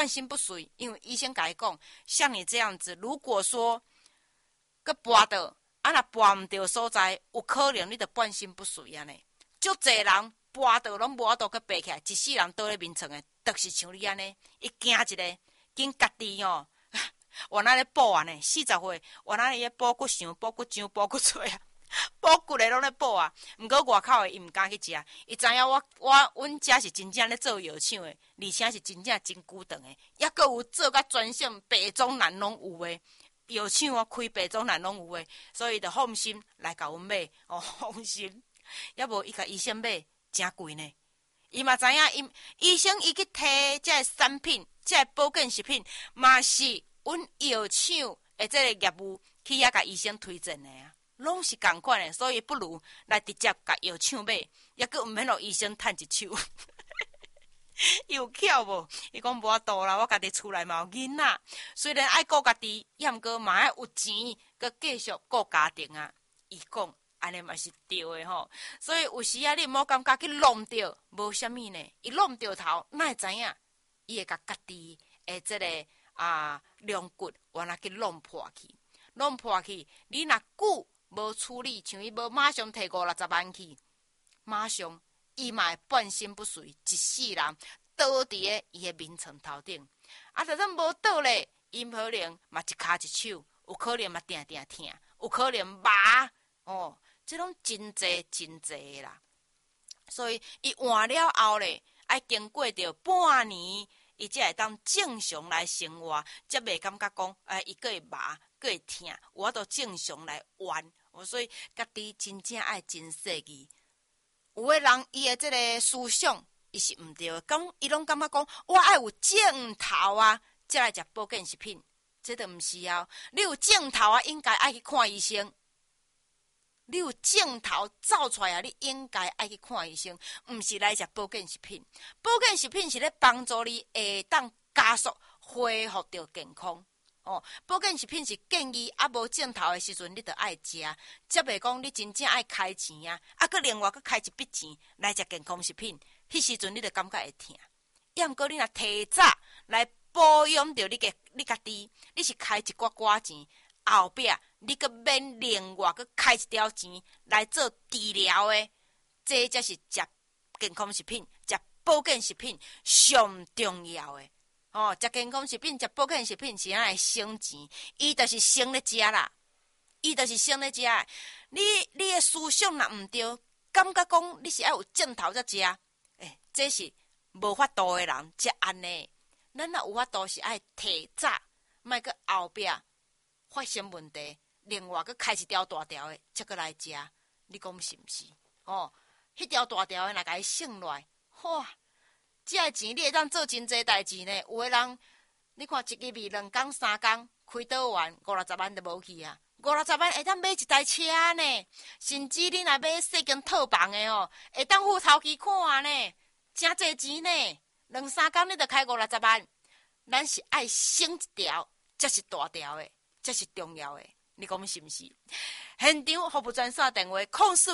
半身不遂，因为医生甲伊讲，像你这样子，如果说佮跋倒，若跋唔到所在，有可能你着半身不遂安尼。足侪人跋倒拢无法度佮爬起来，一世人倒咧眠床诶，就是像你安尼，伊惊一个，紧家己哦，我那咧补啊呢，40岁，我那咧补骨想、补骨浆、补骨髓啊，补骨诶拢咧补啊。毋过外口诶伊毋敢去食，伊知影阮遮是真正咧做药厂诶，而且是真正真久长诶，抑阁有做甲专线北中南拢有诶。药厂哦，开北中南拢有诶，所以就放心来甲阮买哦，放心。抑无伊甲医生买真贵呢，伊嘛知影，医生伊去摕这产品，这保健食品，嘛是阮药厂诶这个业务去遐甲医生推荐诶啊，拢是共款诶，所以不如来直接甲药厂买，抑阁毋免互医生趁一手。伊有巧无？伊讲无法度啦，我家己厝内嘛有囡仔，虽然爱顾家己，抑毋过嘛爱有钱，佮继续顾家庭啊。伊讲安尼嘛是对诶吼，所以有时啊，你毋好感觉去弄着无啥物呢，伊弄着头，哪会知影？伊会甲家己诶即个龙骨原来去弄破去，弄破去，你若久无处理，像伊无马上摕50-60万去，马上。伊嘛会半身不遂，一世人倒伫咧伊诶眠床头顶。就算无倒咧，伊可能嘛一骹一手，有可能嘛定定疼，有可能麻哦，这拢真济真济啦。所以伊换了后咧，爱经过着半年，伊才会当正常来生活，才袂感觉讲，伊个会麻，个会疼，有法度正常来玩。所以家己真正爱真细腻。有诶人伊诶即个思想，伊是毋对诶，讲伊拢感觉讲，我爱有镜头啊，才来食保健食品，这都毋是啊。你有镜头啊，应该爱去看医生。你有镜头照出来啊，你应该爱去看医生，毋是来食保健食品。保健食品是咧帮助你会当加速恢复到健康。保健食品是建议无镜头的时阵，你着爱食，才袂讲你真正爱开钱啊，佮另外佮开一笔钱来食健康食品，迄时阵你着感觉会疼。抑毋过你若提早来保养着你家己，你是开一寡钱，后壁你佮免另外佮开一条钱来做治疗的，这才是食健康食品、食保健食品上重要的。食健康食品、食保健食品是爱省钱，伊就是省咧食啦，伊就是省咧食。你的思想若毋对，感觉讲你是爱有镜头才食，这是无法度的人才安尼。咱若有法度是爱提早，莫佮后壁发生问题，另外佮开一条大条的，才佮来食。你讲是毋是？迄条大条的若甲伊省落来，哇！这个钱你会当做真济代志呢。有诶人，你看一个月、2工、3工开倒完50-60万就无去啊。50-60万会当买一台车呢，甚至你若买细间套房的会当付头期款呢，真济钱呢。2-3工你着开50-60万，咱是爱省一条，才是大条的，才是重要的。你讲是毋是？现场服务专线电话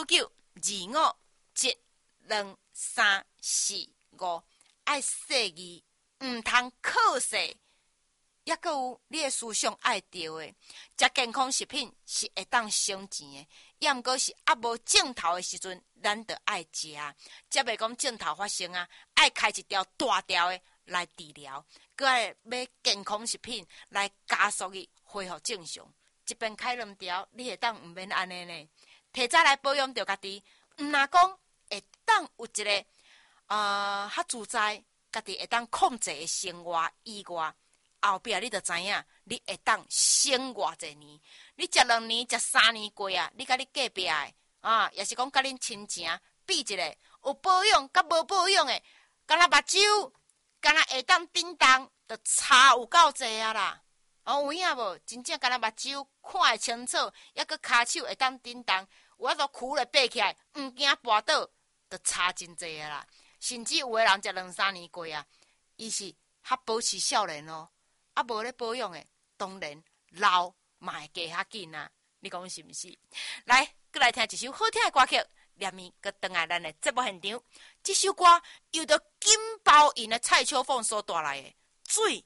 ：049-2572-345。爱细腻，毋通靠势，抑阁有你的思想爱对的。食健康食品是会当省钱的，抑毋过是无镜头的时阵，咱着爱食，才袂讲镜头发生啊。爱开一条大条的来治疗，佮爱买健康食品来加速伊恢复正常。一边开2条，你会当毋免安尼呢？提早来保养着家己，毋若讲会当有一个。较自在，家己会当控制的生活以外，后壁你就知影，你会当省偌济年。你食2年、食3年过啊，你甲你隔壁的也是讲甲恁亲情比一个，有保养甲无保养的，敢若目睭，敢若下当叮当，就差有够济啊啦。有影无？真正敢若目睭看会清楚，抑个骹手会当叮当，有法度跍咧爬起来，毋惊跋倒，就差真济啊啦。甚至有诶人食2-3年过啊，伊是较保持少年无咧保养诶，当然老嘛会加较紧啊。你讲是毋是？来，佮来听一首好听诶歌曲，连面佮倒来咱诶节目现场。这首歌由着金包银诶蔡秋凤所带来诶， 水